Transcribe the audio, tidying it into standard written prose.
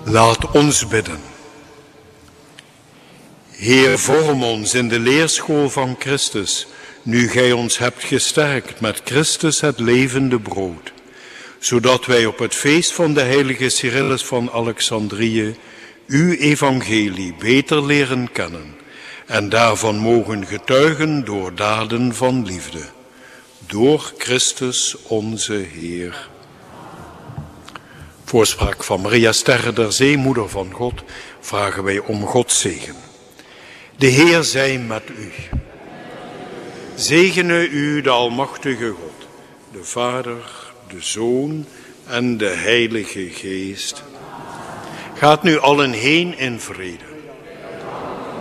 Laat ons bidden. Heer, vorm ons in de leerschool van Christus, nu gij ons hebt gesterkt met Christus het levende brood, zodat wij op het feest van de heilige Cyrillus van Alexandrië uw evangelie beter leren kennen en daarvan mogen getuigen door daden van liefde. Door Christus onze Heer. Voorspraak van Maria Sterre der Zee, moeder van God, vragen wij om Gods zegen. De Heer zij met u. Zegene u de almachtige God, de Vader, de Zoon en de Heilige Geest. Gaat nu allen heen in vrede.